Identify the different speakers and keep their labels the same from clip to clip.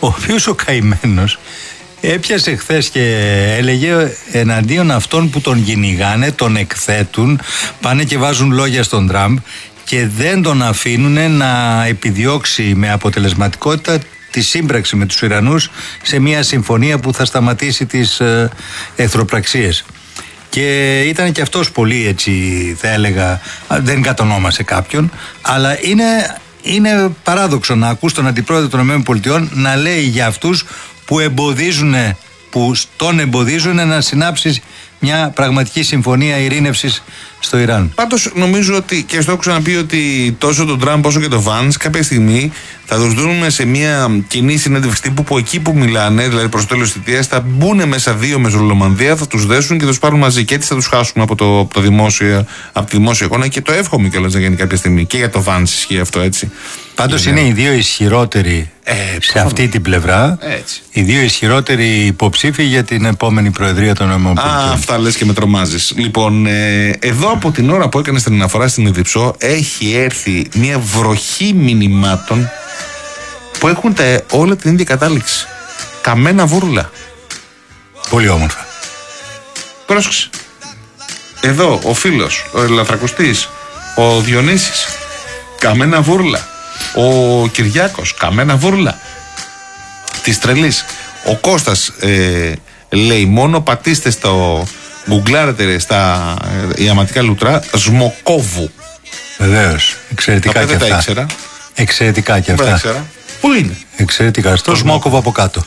Speaker 1: ο οποίος ο καημένος έπιασε χθες και έλεγε εναντίον αυτών που τον κυνηγάνε, τον εκθέτουν, πάνε και βάζουν λόγια στον Τραμπ και δεν τον αφήνουν να επιδιώξει με αποτελεσματικότητα τη σύμπραξη με τους Ιρανούς σε μια συμφωνία που θα σταματήσει τις εχθροπραξίες. Και ήταν και αυτός πολύ, έτσι θα έλεγα, δεν κατονόμασε κάποιον, αλλά είναι παράδοξο να ακούς τον αντιπρόεδρο των ΗΠΑ να λέει για αυτούς που τον εμποδίζουν να συνάψει μια πραγματική συμφωνία ειρήνευσης στο Ιράν.
Speaker 2: Πάντως νομίζω ότι, και στο έχω ξαναπεί, ότι τόσο τον Τραμπ όσο και τον Βάνς κάποια στιγμή θα τους δούμε σε μια κοινή συνέντευξη τύπου που εκεί που μιλάνε, δηλαδή προς το τέλος της θητείας, θα μπουν μέσα δύο μεζολομανδία, θα τους δέσουν και θα τους πάρουν μαζί. Και έτσι θα τους χάσουμε από τη δημόσια εικόνα, και το εύχομαι κιόλας να γίνει κάποια στιγμή. Και για τον Βάνς ισχύει αυτό, έτσι.
Speaker 1: Πάντως είναι οι δύο ισχυρότεροι σε αυτή την πλευρά.
Speaker 2: Έτσι.
Speaker 1: Οι δύο ισχυρότεροι υποψήφοι για την επόμενη Προεδρία των ΗΠΑ.
Speaker 2: Αυτά λες και με τρομάζεις. Λοιπόν, εδώ από την ώρα που έκανες την αναφορά στην Ιδρυψό έχει έρθει μια βροχή μηνυμάτων που έχουν όλα την ίδια κατάληξη. Καμένα βούρλα.
Speaker 1: Πολύ όμορφα.
Speaker 2: Πρόσεξε. Εδώ ο φίλος, ο ελαφρακουστής, ο Διονύσης, καμένα βούρλα. Ο Κυριάκος, καμένα βούρλα. Της τρελής. Ο Κώστας λέει, μόνο πατήστε στο, γκουγκλάρετε στα ιαματικά λουτρά, Σμοκόβου.
Speaker 1: Βεβαίως, εξαιρετικά και αυτά.
Speaker 2: Τα ήξερα.
Speaker 1: Εξαιρετικά και αυτά.
Speaker 2: Πού είναι?
Speaker 1: Εξαιρετικά, στο Σμόκοβο από κάτω.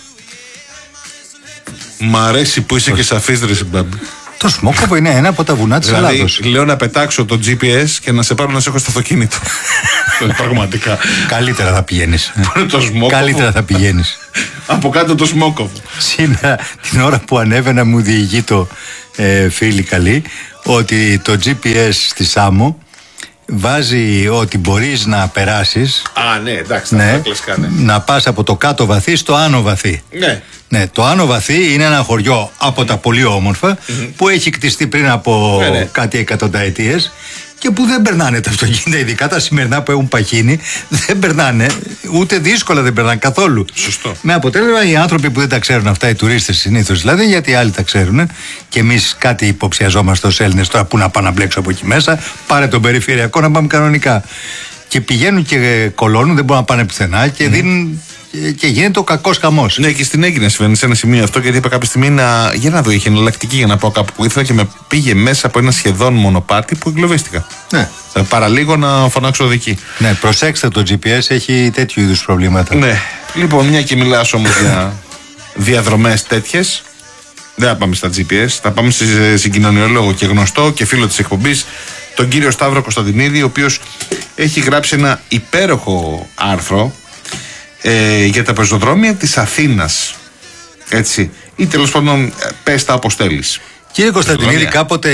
Speaker 2: Μ' αρέσει που είσαι και σαφής, ρε συμπάμπη.
Speaker 1: Το Σμόκοβο είναι ένα από τα βουνά της Ελλάδος.
Speaker 2: Δηλαδή, λέω να πετάξω το GPS και να σε πάρω να σε έχω στο αυτοκίνητο. Πραγματικά.
Speaker 1: Καλύτερα θα πηγαίνεις.
Speaker 2: Καλύτερα
Speaker 1: θα πηγαίνεις.
Speaker 2: Από κάτω το Σμόκοβο.
Speaker 1: Σήμερα, την ώρα που ανέβαινα, μου διηγεί το φίλοι καλή ότι το GPS στη Σάμο βάζει ότι μπορείς να περάσεις.
Speaker 2: Ναι, εντάξει, τα κλασικά, ναι.
Speaker 1: Να πας από το κάτω βαθύ στο άνω βαθύ. Ναι, το άνω βαθύ είναι ένα χωριό από τα πολύ όμορφα που έχει κτιστεί πριν από κάτι εκατονταετίες και που δεν περνάνε τα αυτοκίνητα, ειδικά τα σημερινά που έχουν παχύνει, δεν περνάνε, ούτε δύσκολα δεν περνάνε καθόλου.
Speaker 2: Σωστό.
Speaker 1: Με αποτέλεσμα οι άνθρωποι που δεν τα ξέρουν αυτά, οι τουρίστες συνήθως δηλαδή, γιατί οι άλλοι τα ξέρουν και εμείς κάτι υποψιαζόμαστε ως Έλληνες, τώρα που να πάω να μπλέξω από εκεί μέσα, πάρε τον περιφερειακό να πάμε κανονικά. Και πηγαίνουν και κολώνουν, δεν μπορούν να πάνε πουθενά και δίνουν. Και γίνεται ο κακός χαμός.
Speaker 2: Ναι, και στην Έγινα συμβαίνει σε ένα σημείο αυτό, γιατί είπα κάποια στιγμή για να δω, είχε εναλλακτική για να πάω κάπου που ήθελα και με πήγε μέσα από ένα σχεδόν μονοπάτι που εγκλωβίστηκα. Ναι. Παραλίγο να φωνάξω οδική.
Speaker 1: Ναι, προσέξτε, το GPS έχει τέτοιου είδους προβλήματα.
Speaker 2: Ναι. Λοιπόν, μια και μιλάς όμως για διαδρομές τέτοιες, δεν θα πάμε στα GPS, θα πάμε σε συγκοινωνιολόγο και γνωστό και φίλο της εκπομπής, τον κύριο Σταύρο Κωνσταντινίδη, ο οποίος έχει γράψει ένα υπέροχο άρθρο για τα πεζοδρόμια της Αθήνας. Έτσι. Ή τέλος πάντων, πες τα όπως θέλεις.
Speaker 1: Κύριε Κωνσταντινίδη, κάποτε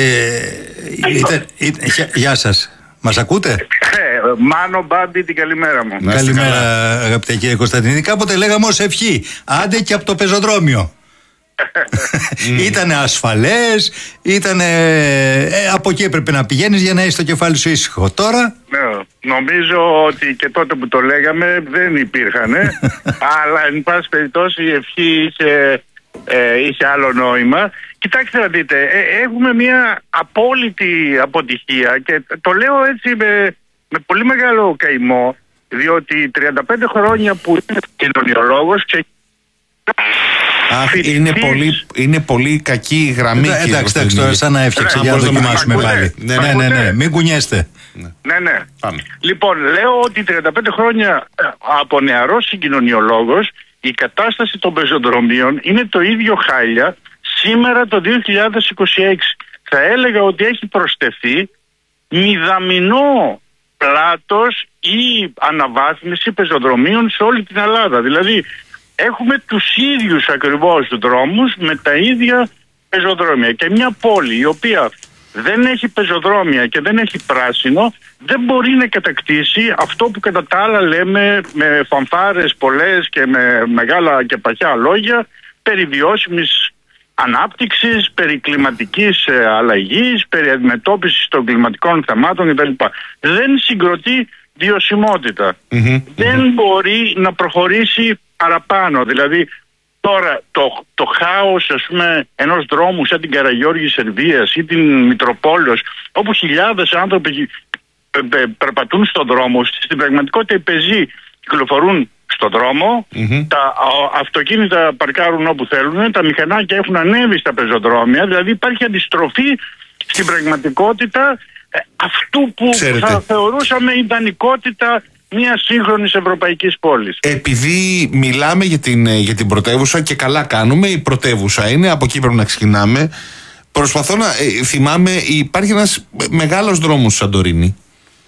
Speaker 1: γεια σας. Μας ακούτε?
Speaker 3: Μάνο Μπάμπη, την καλημέρα μου.
Speaker 1: Καλημέρα, αγαπητέ κύριε Κωνσταντινίδη. Κάποτε λέγαμε ως ευχή, άντε και από το πεζοδρόμιο. Ήτανε ασφαλές, από εκεί έπρεπε να πηγαίνεις για να έχεις το κεφάλι σου ήσυχο. Τώρα
Speaker 3: νομίζω ότι και τότε που το λέγαμε δεν υπήρχαν, αλλά εν πάση περιπτώσει η ευχή είχε άλλο νόημα. Κοιτάξτε να δείτε, έχουμε μια απόλυτη αποτυχία και το λέω έτσι με πολύ μεγάλο καημό, διότι 35 χρόνια που είμαι κοινωνιολόγος
Speaker 2: είναι πολύ κακή η γραμμή.
Speaker 1: Εντάξει, τώρα σαν να έφτιαξε για να δοκιμάσουμε πάλι. Ναι, μην κουνιέστε.
Speaker 3: Ναι. Πάμε. Λοιπόν, λέω ότι 35 χρόνια από νεαρός συγκοινωνιολόγος η κατάσταση των πεζοδρομίων είναι το ίδιο χάλια σήμερα το 2026. Θα έλεγα ότι έχει προσθεθεί μηδαμινό πλάτος ή αναβάθμιση πεζοδρομίων σε όλη την Ελλάδα. Δηλαδή έχουμε τους ίδιους ακριβώς δρόμους με τα ίδια πεζοδρόμια, και μια πόλη η οποία δεν έχει πεζοδρόμια και δεν έχει πράσινο δεν μπορεί να κατακτήσει αυτό που κατά τα άλλα λέμε με φανφάρες πολλές και με μεγάλα και παχιά λόγια περί βιώσιμης ανάπτυξης, περί κλιματικής αλλαγής, περί αντιμετώπισης των κλιματικών θεμάτων κτλ. Δεν συγκροτεί βιωσιμότητα. Δεν μπορεί να προχωρήσει παραπάνω. Δηλαδή τώρα το χάος, ας πούμε, ενός δρόμου σαν την Καραγιώργη Σερβίας ή την Μητροπόλεως, όπου χιλιάδες άνθρωποι περπατούν στον δρόμο, στην πραγματικότητα οι πεζοί κυκλοφορούν στον δρόμο, τα αυτοκίνητα παρκάρουν όπου θέλουν, τα μηχανάκια έχουν ανέβει στα πεζοδρόμια, δηλαδή υπάρχει αντιστροφή στην πραγματικότητα αυτού που θα θεωρούσαμε ιδανικότητα μια σύγχρονης ευρωπαϊκής πόλης.
Speaker 2: Επειδή μιλάμε για την πρωτεύουσα, και καλά κάνουμε, η πρωτεύουσα είναι, από εκεί πρέπει να ξεκινάμε. Προσπαθώ να θυμάμαι, υπάρχει ένας μεγάλος δρόμος στη Σαντορίνη,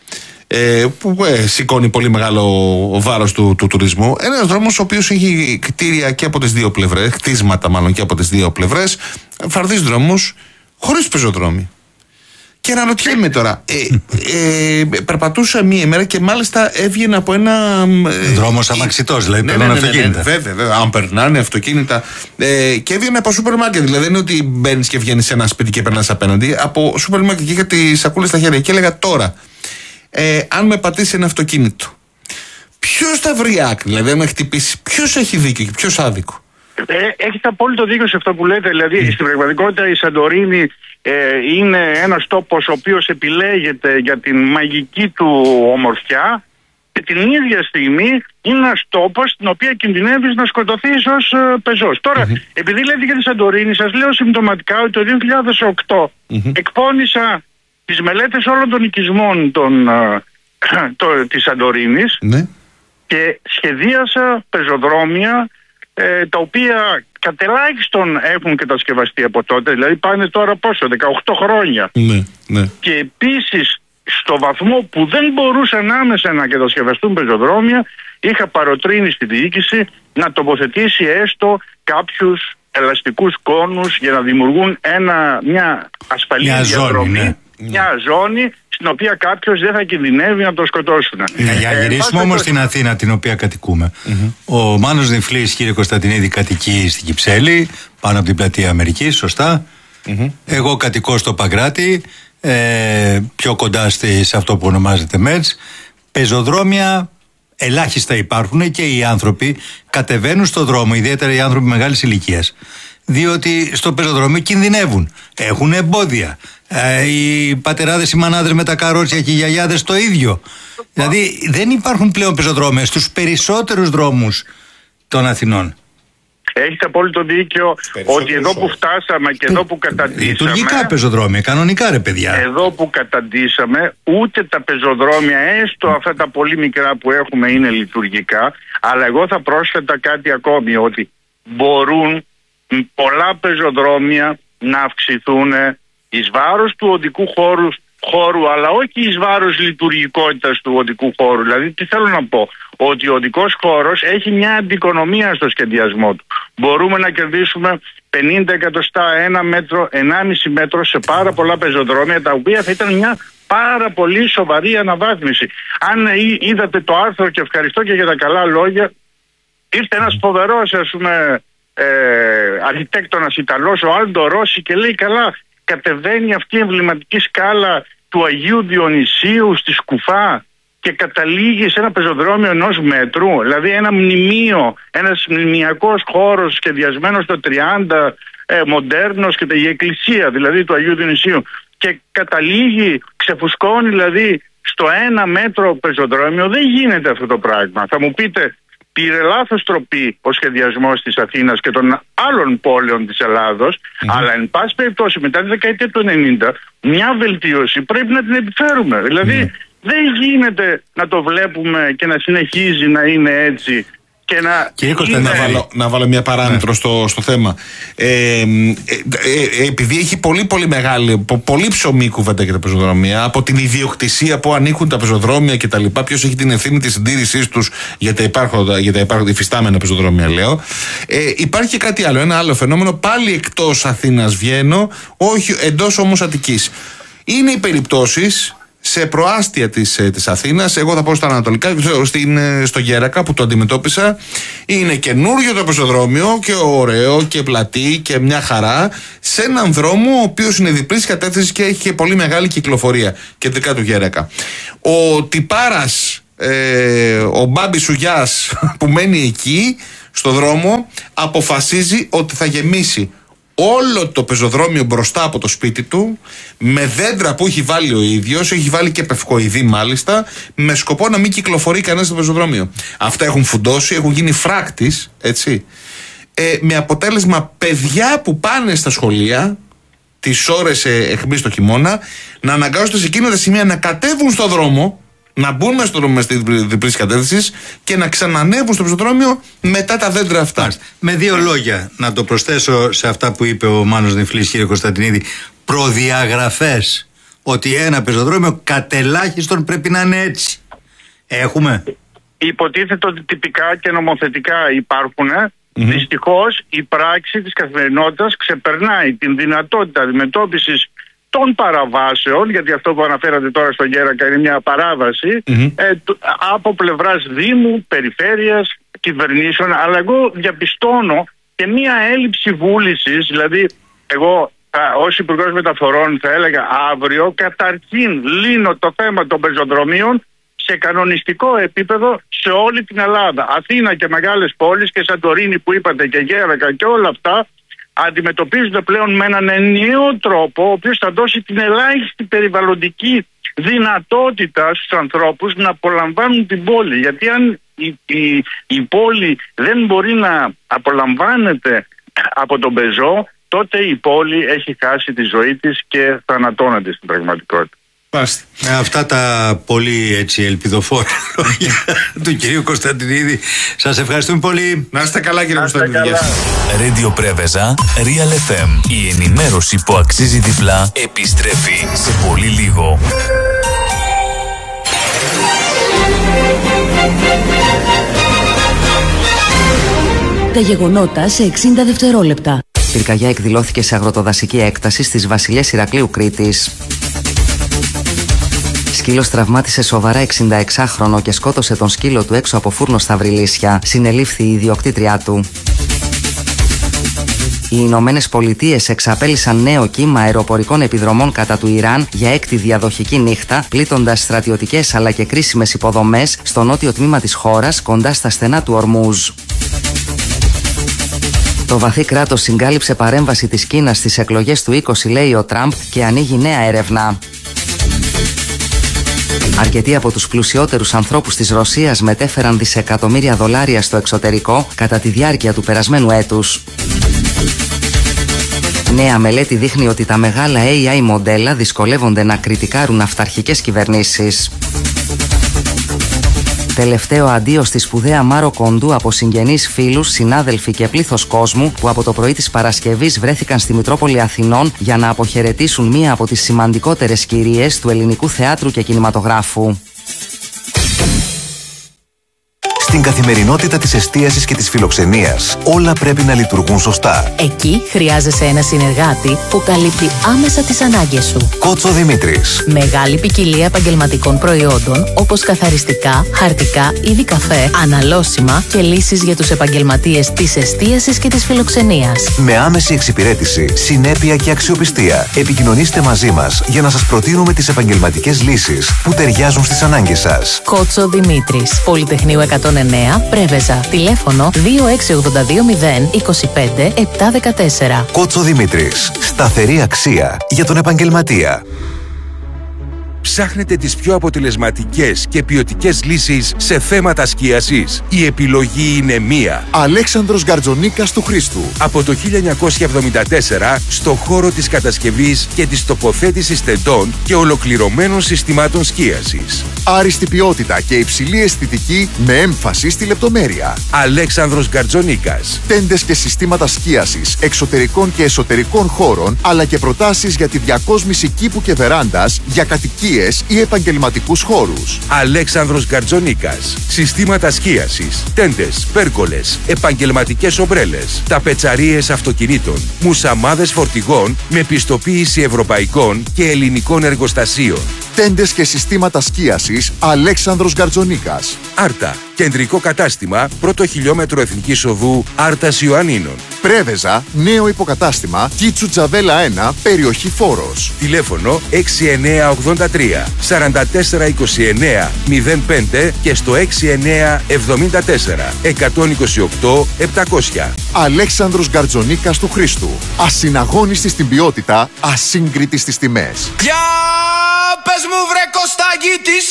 Speaker 2: που σηκώνει πολύ μεγάλο βάρος του τουρισμού. Ένας δρόμος ο οποίος έχει κτίρια και από τις δύο πλευρές, κτίσματα μάλλον και από τις δύο πλευρές, φαρδείς δρόμους, χωρίς πεζοδρόμι. Και αναρωτιέμαι τώρα, περπατούσα μία ημέρα και μάλιστα έβγαινε από ένα
Speaker 1: δρόμος αμαξιτός, δηλαδή περνάνε αυτοκίνητα.
Speaker 2: Βέβαια, αν περνάνε αυτοκίνητα. Και έβγαινε από σούπερ μάρκετ. Δηλαδή δεν είναι ότι μπαίνεις και βγαίνεις σε ένα σπίτι και περνάς απέναντι. Από σούπερ μάρκετ και είχα τις σακούλες στα χέρια. Και έλεγα τώρα, αν με πατήσει ένα αυτοκίνητο, ποιος θα βρει άκρη, δηλαδή αν με χτυπήσει, ποιος έχει δίκιο και ποιος άδικο?
Speaker 3: Έχετε απόλυτο δίκιο σε αυτό που λέτε. Δηλαδή στην πραγματικότητα η Σαντορίνη είναι ένας τόπος ο οποίος επιλέγεται για την μαγική του ομορφιά, και την ίδια στιγμή είναι ένας τόπος στην οποία κινδυνεύεις να σκοτωθείς ως πεζός. Τώρα, επειδή λέτε για τη Σαντορίνη, σας λέω συμπτωματικά ότι το 2008 εκπώνησα τις μελέτες όλων των οικισμών της Σαντορίνης, και σχεδίασα πεζοδρόμια τα οποία κατελάχιστον έχουν κατασκευαστεί από τότε, δηλαδή πάνε τώρα πόσο, 18 χρόνια. Και επίσης στο βαθμό που δεν μπορούσαν άμεσα να κατασκευαστούν πεζοδρόμια, είχα παροτρύνει στη διοίκηση να τοποθετήσει έστω κάποιους ελαστικούς κόνους για να δημιουργούν μια ασφαλή διαδρομή, μια ζώνη στην οποία κάποιος δεν θα κινδυνεύει να το σκοτώσουν.
Speaker 1: Για γυρίσουμε όμως στην Αθήνα, την οποία κατοικούμε. Ο Μάνος Νιφλής, κύριε Κωνσταντινίδη, κατοικεί στην Κυψέλη, πάνω από την πλατεία Αμερικής, σωστά. Εγώ κατοικώ στο Παγκράτη, πιο κοντά σε αυτό που ονομάζεται ΜΕΤΣ. Πεζοδρόμια ελάχιστα υπάρχουν και οι άνθρωποι κατεβαίνουν στο δρόμο, ιδιαίτερα οι άνθρωποι μεγάλης ηλικίας, διότι στο πεζοδρόμιο κινδυνεύουν, έχουν εμπόδια. Οι πατεράδες, οι μανάδες με τα καρότσια και οι γιαγιάδες το ίδιο. Δηλαδή δεν υπάρχουν πλέον πεζοδρόμια στους περισσότερους δρόμους των Αθηνών.
Speaker 3: Έχετε απόλυτο δίκιο ότι εδώ που φτάσαμε και εδώ που καταντήσαμε.
Speaker 1: Λειτουργικά πεζοδρόμια, κανονικά ρε παιδιά.
Speaker 3: Εδώ που καταντήσαμε, ούτε τα πεζοδρόμια, έστω αυτά τα πολύ μικρά που έχουμε, είναι λειτουργικά. Αλλά εγώ θα πρόσθετα κάτι ακόμη, ότι μπορούν πολλά πεζοδρόμια να αυξηθούν εις βάρος του οδικού χώρου, αλλά όχι εις βάρος λειτουργικότητας του οδικού χώρου. Δηλαδή τι θέλω να πω, ότι ο οδικός χώρος έχει μια αντικονομία στο σχεδιασμό του. Μπορούμε να κερδίσουμε 50 εκατοστά, 1 μέτρο, 1,5 μέτρο σε πάρα πολλά πεζοδρόμια, τα οποία θα ήταν μια πάρα πολύ σοβαρή αναβάθμιση. Αν είδατε το άρθρο, και ευχαριστώ και για τα καλά λόγια, ήρθε ένας φοβερός, ας πούμε, αρχιτέκτονας Ιταλός, ο Άλντο Ρώση, και λέει καλά, κατεβαίνει αυτή η εμβληματική σκάλα του Αγίου Διονυσίου στη Σκουφά και καταλήγει σε ένα πεζοδρόμιο 1 μέτρου, δηλαδή ένα μνημείο, ένας μνημιακός χώρος σχεδιασμένος το 30, μοντέρνος, και η εκκλησία δηλαδή του Αγίου Διονυσίου, και καταλήγει, ξεφουσκώνει δηλαδή στο 1 μέτρο πεζοδρόμιο. Δεν γίνεται αυτό το πράγμα. Θα μου πείτε, πήρε λάθος τροπή ο σχεδιασμός της Αθήνας και των άλλων πόλεων της Ελλάδος, αλλά εν πάση περιπτώσει μετά τη δεκαετία του 90 μια βελτίωση πρέπει να την επιφέρουμε. Δηλαδή δεν γίνεται να το βλέπουμε και να συνεχίζει να είναι έτσι.
Speaker 2: Να βάλω μια παράμετρο στο θέμα. Επειδή έχει πολύ μεγάλη, πολύ ψωμί κουβέντα για τα πεζοδρόμια, από την ιδιοκτησία που ανήκουν τα πεζοδρόμια κτλ., ποιος έχει την ευθύνη της συντήρησής τους για τα υπάρχοντα υφιστάμενα πεζοδρόμια, λέω. Υπάρχει και κάτι άλλο, ένα άλλο φαινόμενο, πάλι εκτός Αθήνας βγαίνω, όχι εντός όμως Αττικής. Είναι οι περιπτώσεις σε προάστια της Αθήνας, εγώ θα πω στα ανατολικά, στο Γέρακα που το αντιμετώπισα. Είναι καινούριο το πεζοδρόμιο και ωραίο και πλατή και μια χαρά, σε έναν δρόμο ο οποίος είναι διπλής κατεύθυνσης και έχει και πολύ μεγάλη κυκλοφορία, κεντρικά του Γέρακα. Ο τυπάρας, ο Μπάμπης Σουγιάς που μένει εκεί, στο δρόμο, αποφασίζει ότι θα γεμίσει όλο το πεζοδρόμιο μπροστά από το σπίτι του με δέντρα που έχει βάλει ο ίδιος, έχει βάλει και πευκοειδή μάλιστα, με σκοπό να μην κυκλοφορεί κανένας στο πεζοδρόμιο. Αυτά έχουν φουντώσει, έχουν γίνει φράκτης, έτσι. Με αποτέλεσμα παιδιά που πάνε στα σχολεία τις ώρες αιχμής το χειμώνα να αναγκάζονται σε εκείνα τα σημεία να κατέβουν στο δρόμο, να μπουν μέσα στο δρόμο στη διπλής κατεύθυνση και να ξανανεύουν στο πεζοδρόμιο μετά τα δέντρα αυτά.
Speaker 1: Με δύο λόγια να το προσθέσω σε αυτά που είπε ο Μάνος Νιφλής, κύριε Κωνσταντινίδη, προδιαγραφές ότι ένα πεζοδρόμιο κατελάχιστον πρέπει να είναι έτσι. Έχουμε.
Speaker 3: Υποτίθεται ότι τυπικά και νομοθετικά υπάρχουν. Δυστυχώς η πράξη της καθημερινότητας ξεπερνάει την δυνατότητα αντιμετώπισης των παραβάσεων, γιατί αυτό που αναφέρατε τώρα στον Γέρακα είναι μια παράβαση από πλευράς Δήμου, Περιφέρειας, κυβερνήσεων, αλλά εγώ διαπιστώνω και μια έλλειψη βούλησης. Δηλαδή εγώ ως Υπουργός Μεταφορών θα έλεγα αύριο καταρχήν λύνω το θέμα των πεζοδρομίων σε κανονιστικό επίπεδο σε όλη την Ελλάδα. Αθήνα και μεγάλες πόλεις και Σαντορίνη που είπατε και Γέρακα και όλα αυτά αντιμετωπίζονται πλέον με έναν ενιαίο τρόπο, ο οποίος θα δώσει την ελάχιστη περιβαλλοντική δυνατότητα στους ανθρώπους να απολαμβάνουν την πόλη. Γιατί αν η πόλη δεν μπορεί να απολαμβάνεται από τον πεζό, τότε η πόλη έχει χάσει τη ζωή της και θανατώνεται στην πραγματικότητα.
Speaker 1: Με αυτά τα πολύ έτσι ελπιδοφόρα λόγια του κυρίου Κωνσταντινίδη, σας ευχαριστούμε πολύ.
Speaker 2: Να είστε καλά, κύριε Κωνσταντινίδη.
Speaker 4: Radio Πρέβεζα, Real FM. Η ενημέρωση που αξίζει διπλά επιστρέφει σε πολύ λίγο.
Speaker 5: Τα γεγονότα σε 60 δευτερόλεπτα.
Speaker 6: Πυρκαγιά εκδηλώθηκε σε αγροτοδασική έκταση στις Βασιλιές Ηρακλείου Κρήτης. Σκύλος τραυμάτισε σοβαρά 66χρονο και σκότωσε τον σκύλο του έξω από φούρνο στα Βρυλίσια. Συνελήφθη η ιδιοκτήτριά του. Οι Ηνωμένες Πολιτείες εξαπέλυσαν νέο κύμα αεροπορικών επιδρομών κατά του Ιράν για έκτη διαδοχική νύχτα, πλήττοντας στρατιωτικές αλλά και κρίσιμες υποδομές στο νότιο τμήμα της χώρας, κοντά στα στενά του Ορμούζ. Το βαθύ κράτος συγκάλυψε παρέμβαση της Κίνας στις εκλογές του 20, λέει ο Τραμπ, και ανοίγει νέα έρευνα. Αρκετοί από τους πλουσιότερους ανθρώπους της Ρωσίας μετέφεραν δισεκατομμύρια δολάρια στο εξωτερικό κατά τη διάρκεια του περασμένου έτους. Νέα μελέτη δείχνει ότι τα μεγάλα AI μοντέλα δυσκολεύονται να κριτικάρουν αυταρχικές κυβερνήσεις. Τελευταίο αντίο στη σπουδαία Μάρο Κοντού από συγγενείς, φίλους, συνάδελφοι και πλήθος κόσμου που από το πρωί της Παρασκευής βρέθηκαν στη Μητρόπολη Αθηνών για να αποχαιρετήσουν μία από τις σημαντικότερες κυρίες του ελληνικού θεάτρου και κινηματογράφου.
Speaker 4: Στην καθημερινότητα της εστίασης και της φιλοξενίας, όλα πρέπει να λειτουργούν σωστά.
Speaker 5: Εκεί χρειάζεσαι ένα συνεργάτη που καλύπτει άμεσα τις ανάγκες σου.
Speaker 4: Κότσο Δημήτρης.
Speaker 5: Μεγάλη ποικιλία επαγγελματικών προϊόντων όπως καθαριστικά, χαρτικά, είδη καφέ, αναλώσιμα και λύσεις για τους επαγγελματίες της εστίασης και της φιλοξενίας.
Speaker 4: Με άμεση εξυπηρέτηση, συνέπεια και αξιοπιστία. Επικοινωνήστε μαζί μας για να σας προτείνουμε τις επαγγελματικές λύσεις που ταιριάζουν στις ανάγκες σας.
Speaker 5: Κότσο Δημήτρης, Πολυτεχνείου 109, Πρέβεζα. Τηλέφωνο 2682 025 714.
Speaker 4: Κότσο Δημήτρης. Σταθερή αξία για τον επαγγελματία.
Speaker 7: Ψάχνετε τις πιο αποτελεσματικές και ποιοτικές λύσεις σε θέματα σκίασης? Η επιλογή είναι μία.
Speaker 8: Αλέξανδρος Γκαρτζονίκας του Χρήστου.
Speaker 7: Από το 1974 στο χώρο της κατασκευής και της τοποθέτησης τεντών και ολοκληρωμένων συστημάτων σκίασης.
Speaker 8: Άριστη ποιότητα και υψηλή αισθητική με έμφαση στη λεπτομέρεια.
Speaker 7: Αλέξανδρος Γκαρτζονίκας.
Speaker 8: Τέντες και συστήματα σκίασης εξωτερικών και εσωτερικών χώρων, αλλά και προτάσεις για τη διακόσμηση κήπου και βεράντας για κατοικίες ή επαγγελματικούς χώρους.
Speaker 7: Αλέξανδρος Γκαρτζονίκας. Συστήματα σκίασης, τέντες, πέρκολες, επαγγελματικές ομπρέλες, ταπετσαρίες αυτοκινήτων, μουσαμάδες φορτηγών με πιστοποίηση ευρωπαϊκών και ελληνικών εργοστασίων.
Speaker 8: τέντες και συστήματα σκίασης Αλέξανδρος Γκαρτζονίκας.
Speaker 7: Άρτα, κεντρικό κατάστημα, πρώτο χιλιόμετρο Εθνικής Οδού Άρτας Ιωαννίνων.
Speaker 8: Πρέβεζα, νέο υποκατάστημα Κίτσου Τζαβέλα 1, περιοχή Φόρος.
Speaker 7: Τηλέφωνο 6983 4429 05 και στο 6974 128 700.
Speaker 8: Αλέξανδρος Γκαρτζονίκας του Χρήστου. Ασυναγώνιστη στην ποιότητα, ασύγκριτη στις τιμές.
Speaker 9: Για πες μου βρε Κωστάκη, τι